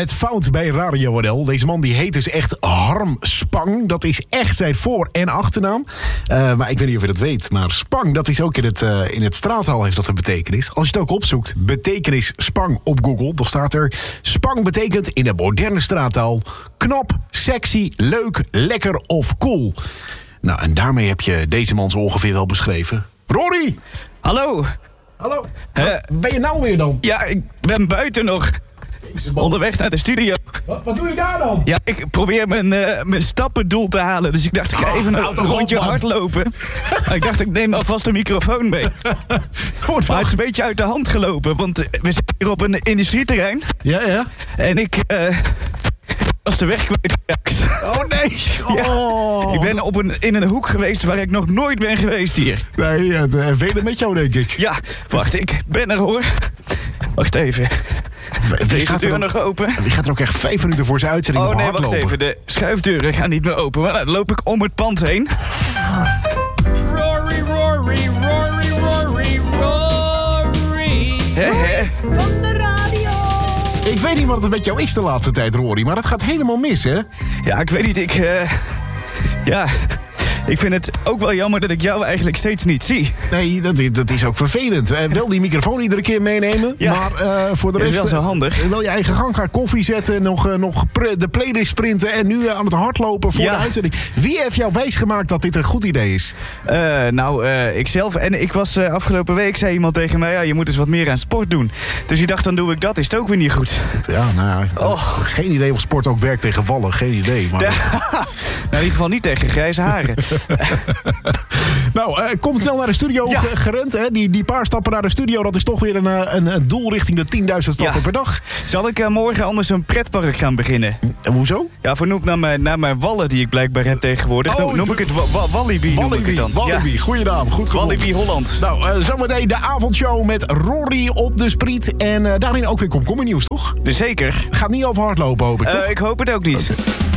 met Fout bij Radio NL. Deze man die heet dus echt Harm Spang. Dat is echt zijn voor- en achternaam. Maar ik weet niet of je dat weet. Maar Spang, dat is ook in het straattaal heeft dat een betekenis. Als je het ook opzoekt, betekenis Spang op Google, dan staat er: Spang betekent in de moderne straattaal knap, sexy, leuk, lekker of cool. Nou, en daarmee heb je deze man zo ongeveer wel beschreven. Rory! Hallo. Hallo. Wat ben je nou weer dan? Ja, ik ben buiten nog. Onderweg naar de studio. Wat doe je daar dan? Ja, ik probeer mijn stappendoel te halen. Dus ik dacht, ik ga even een rondje hardlopen. Maar ik dacht, ik neem alvast een microfoon mee. Maar het is een beetje uit de hand gelopen. Want we zitten hier op een industrieterrein. Ja. En ik was de weg kwijtgeraakt. Oh nee. Oh. Ja, ik ben in een hoek geweest waar ik nog nooit ben geweest hier. Nee, velen met jou, denk ik. Ja, wacht, ik ben er hoor. Wacht even. Is de deur nog open? Die gaat er ook echt 5 minuten voor zijn uitzending nog hardlopen. Wacht even. De schuifdeuren gaan niet meer open. Maar dan loop ik om het pand heen. Rory. Van de radio. Ik weet niet wat het met jou is de laatste tijd, Rory, maar het gaat helemaal mis, hè? Ja, ik weet niet. Ik vind het ook wel jammer dat ik jou eigenlijk steeds niet zie. Nee, dat is ook vervelend. Wel die microfoon iedere keer meenemen. Ja. Maar voor de rest... Dat is wel zo handig. Wel je eigen gang gaan, koffie zetten, nog de playlist printen en nu aan het hardlopen voor de uitzending. Wie heeft jou wijsgemaakt dat dit een goed idee is? Ikzelf. En ik was afgelopen week, zei iemand tegen mij, ja, je moet eens wat meer aan sport doen. Dus ik dacht, dan doe ik dat. Is het ook weer niet goed? Ja, nou ja. Geen idee of sport ook werkt tegen vallen. Geen idee. Maar... Nou, in ieder geval niet tegen grijze haren. Nou, kom snel naar de studio gerend. Hè? Die paar stappen naar de studio, dat is toch weer een doel richting de 10.000 stappen per dag. Zal ik morgen anders een pretpark gaan beginnen? Hoezo? Ja, vernoemd naar mijn wallen die ik blijkbaar heb tegenwoordig. Noem ik het Walibi. Walibi, goeie naam. Goed gevonden. Walibi Holland. Nou, zometeen de avondshow met Rory op de Spriet. En daarin ook weer komkommernieuws, toch? Dus zeker. Gaat niet over hardlopen, hoop ik, toch? Ik hoop het ook niet. Okay.